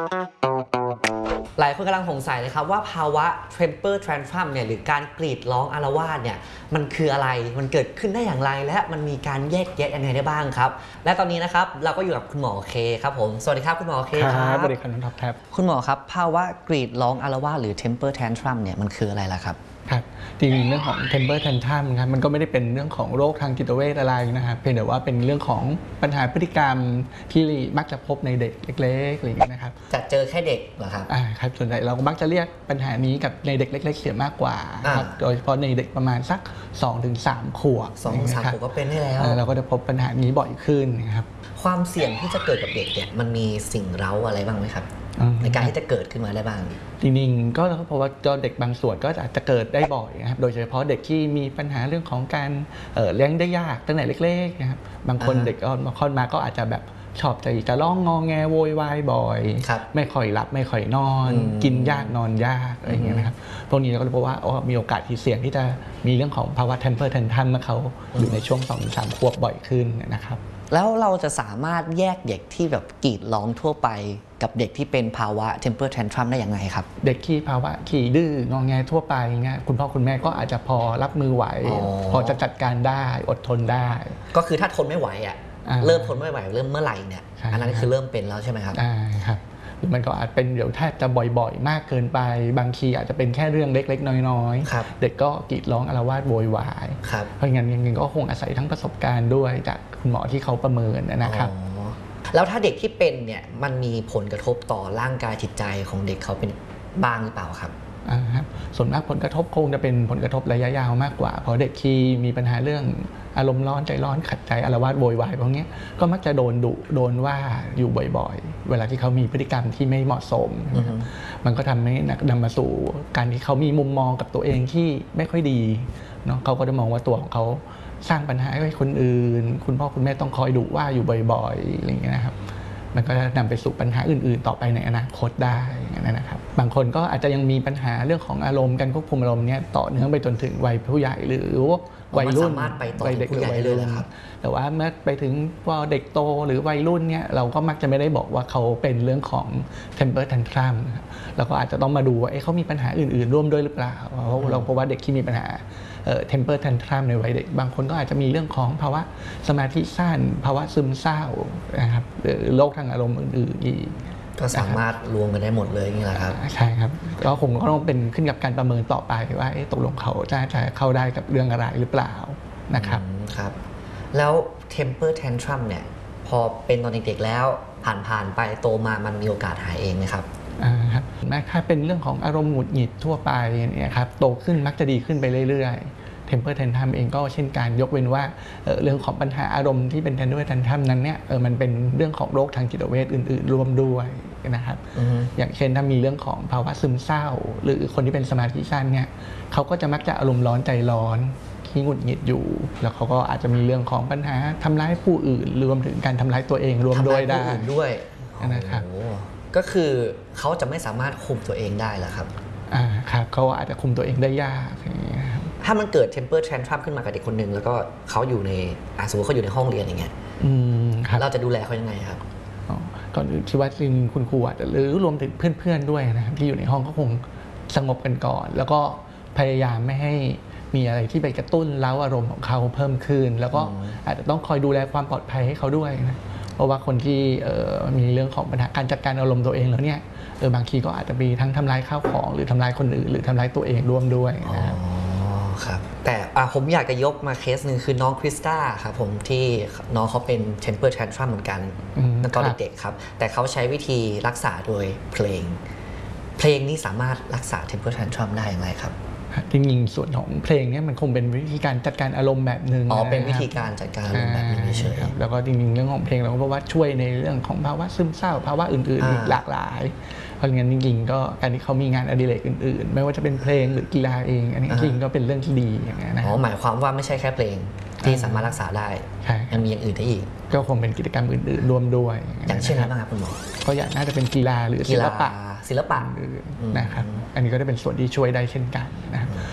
หลายคนกำลังสงสัยนะครับว่าภาวะ temper tantrum เนี่ยหรือการกรีดร้องอาละวาดเนี่ยมันคืออะไรมันเกิดขึ้นได้อย่างไรและมันมีการแยกแยะยังไงได้บ้างครับและตอนนี้นะครับเราก็อยู่กับคุณหมอเคครับผมสวัสดีครับคุณหมอเคครับสวัสดีครับน้องท็อปครับคุณหมอครับภาวะกรีดร้องอาละวาดหรือ temper tantrum เนี่ยมันคืออะไรล่ะครับครับจริงๆเรื่องของ temper tantrum ครับมันก็ไม่ได้เป็นเรื่องของโรคทางจิตเวชอะไรนะครับเพียงแต่ว่าเป็นเรื่องของปัญหาพฤติกรรมที่มักจะพบในเด็กเล็กๆอะไรอย่างเงี้ยนะครับจะเจอแค่เด็กเหรอครับครับส่วนใหญ่เราก็มักจะเรียกปัญหานี้กับในเด็กเล็กๆเสียมากกว่าครับโดยเฉพาะในเด็กประมาณสัก 2-3 ขวบ 2-3 ขวบก็เป็นได้แล้วเราก็จะพบปัญหานี้บ่อยขึ้นนะครับความเสี่ยงที่จะเกิดกับเด็กเนี่ยมันมีสิ่งเร้าอะไรบ้างไหมครับในการที่จะเกิดขึ้นมาได้บ้างจริงๆก็เพราะว่าเด็กบางส่วนก็อาจจะเกิดได้บ่อยนะครับโดยเฉพาะเด็กที่มีปัญหาเรื่องของการเลี้ยงได้ยากตั้งแต่เล็กๆนะครับบางคนเด็กคลอดมาก็อาจจะแบบชอบจะร้องงอแงโวยวายบ่อยไม่ค่อยหลับไม่ค่อยนอนกินยากนอนยากอะไรอย่างเงี้ยนะครับพวกนี้เราก็เลยพบว่ามีโอกาสที่เสี่ยงที่จะมีเรื่องของภาวะ temper tantrum เมื่อเขาอยู่ในช่วง 2-3 ขวบบ่อยขึ้นนะครับแล้วเราจะสามารถแยกเด็กที่แบบกรีดร้องทั่วไปกับเด็กที่เป็นภาวะ temper tantrum ได้อย่างไรครับเด็กที่ภาวะขี้ดื้องอแงทั่วไปเงี้ยคุณพ่อคุณแม่ก็อาจจะพอรับมือไหวพอจะจัดการได้อดทนได้ก็คือถ้าทนไม่ไหวเริ่มทนไม่ไหวเริ่มเมื่อไหร่เนี่ยอันนั้นคือเริ่มเป็นแล้วใช่ไหมครับครับหรือมันก็อาจเป็นเดี๋ยวแทบจะบ่อยๆมากเกินไปบางทีอาจจะเป็นแค่เรื่องเล็กๆน้อยๆเด็กก็กรีดร้องอาละวาดโวยวายเพราะงั้นยังก็คงอาศัยทั้งประสบการณ์ด้วยจากคุณหมอที่เขาประเมินนะครับแล้วถ้าเด็กที่เป็นเนี่ยมันมีผลกระทบต่อร่างกายจิตใจของเด็กเขาเป็นบ้างหรือเปล่าครับส่วนมากผลกระทบคงจะเป็นผลกระทบระยะยาวมากกว่าเพราะเด็กที่มีปัญหาเรื่องอารมณ์ร้อนใจร้อนขัดใจอาละวาดโวยวายพวกนี้ก็มักจะโดนดุโดนว่าอยู่บ่อยๆเวลาที่เขามีพฤติกรรมที่ไม่เหมาะสมมันก็ทำให้นำมาสู่การที่เขามีมุมมองกับตัวเองที่ไม่ค่อยดีเนาะเขาก็จะมองว่าตัวของเขาสร้างปัญหาให้คนอื่นคุณพ่อคุณแม่ต้องคอยดุว่าอยู่บ่อยๆอะไรอย่างเงี้ยนะครับมันก็จะนำไปสู่ปัญหาอื่นๆต่อไปในอนาคตได้นะครับบางคนก็อาจจะยังมีปัญหาเรื่องของอารมณ์การควบคุมอารมณ์เนี่ยต่อเนื่องไปจนถึงวัยผู้ใหญ่หรือวัยรุ่นวัยเด็กหรือวัยรุ่นครับแต่ว่าเมื่อไปถึงพอเด็กโตหรือวัยรุ่นเนี่ยเราก็มักจะไม่ได้บอกว่าเขาเป็นเรื่องของ temper tantrum เราก็อาจจะต้องมาดูว่าเขามีปัญหาอื่นๆร่วมด้วยหรือเปล่าเพราะว่าเด็กที่มีปัญหาtemper tantrum ในวัยเด็กบางคนก็อาจจะมีเรื่องของภาวะสมาธิสั้นภาวะซึมเศร้านะครับหรือโรคทางอารมณ์อื่นๆอีกก็สามารถรวมกันได้หมดเลยนี่แหละครับใช่ครับก็คงต้องเป็นขึ้นกับการประเมินต่อไปว่าตกลงเขาจะเข้าได้กับเรื่องอะไรหรือเปล่านะครับครับแล้ว temper tantrum เนี่ยพอเป็นตอนเด็กๆแล้วผ่านไปโตมามันมีโอกาสหายเองไหมครับครับแม้ถ้าเป็นเรื่องของอารมณ์หงุดหงิดทั่วไปเนี่ยครับโตขึ้นมักจะดีขึ้นไปเรื่อยๆ temper tantrum เองก็เช่นการยกเว้นว่าเรื่องของปัญหาอารมณ์ที่เป็น temper tantrum นั้นเนี่ยมันเป็นเรื่องของโรคทางจิตเวชอื่นๆรวมด้วยนะครับอย่างเช่นถ้ามีเรื่องของภาวะซึมเศร้าหรือคนที่เป็นสมาธิสั้นเนี่ยเขาก็จะมักจะอารมณ์ร้อนใจร้อนที่หงุดหงิดอยู่แล้วเขาก็อาจจะมีเรื่องของปัญหาทำร้ายผู้อื่นรวมถึงการทำร้ายตัวเองรวมด้วยได้นะครับก็คือเขาจะไม่สามารถคุมตัวเองได้หรอครับครับเขาอาจจะคุมตัวเองได้ยากถ้ามันเกิด temper tantrum ขึ้นมากับเด็กคนหนึ่งแล้วก็เขาอยู่ในสมมติเขาอยู่ในห้องเรียนอย่างเงี้ยเราจะดูแลเขายังไงครับก่อนอื่นที่ว่าจริงคุณครูอาจจะหรือรวมถึงเพื่อนๆด้วยนะครับที่อยู่ในห้องก็คงสงบกันก่อนแล้วก็พยายามไม่ให้มีอะไรที่ไปกระตุ้นเร้าอารมณ์ของเขาเพิ่มขึ้นแล้วก็อาจจะต้องคอยดูแลความปลอดภัยให้เขาด้วยนะเพราะว่าคนที่มีเรื่องของปัญหาการจัดการอารมณ์ตัวเองแล้วเนี่ยบางทีก็อาจจะมีทั้งทำลายข้าวของหรือทำลายคนอื่นหรือทำลายตัวเองร่วมด้วยนะครับแต่ผมอยากจะยกมาเคสหนึ่งคือน้องคริสตาครับผมที่น้องเขาเป็น temper tantrum เหมือนกันตอนเด็กๆครับแต่เขาใช้วิธีรักษาโดยเพลงนี้สามารถรักษา temper tantrum ได้อย่างไรครับจริงๆส่วนของเพลงนี้มันคงเป็นวิธีการจัดการอารมณ์แบบหนึ่งเป็นวิธีการจัดการอารมณ์แบบนึงเฉยๆแล้วก็จริงๆเรื่องของเพลงเราก็เพราะว่าช่วยในเรื่องของภาวะซึมเศร้าภาวะอื่นๆอีกหลากหลายเพราะงั้นจริงๆก็การที่เขามีงานอดิเรกอื่นๆไม่ว่าจะเป็นเพลงหรือกีฬาเองอันนี้จริงก็เป็นเรื่องที่ดีอย่างนี้นะหมายความว่าไม่ใช่แค่เพลงที่สามารถรักษาได้ยังมีอย่างอื่นได้อีกก็คงเป็นกิจกรรมอื่นๆรวมด้วยอย่างเช่นอะไรบ้างครับคุณหมอก็อย่างน่าจะเป็นกีฬาหรือศิลปะนะครับอันนี้ก็ได้เป็นส่วนที่ช่วยได้เช่นกันนะครับ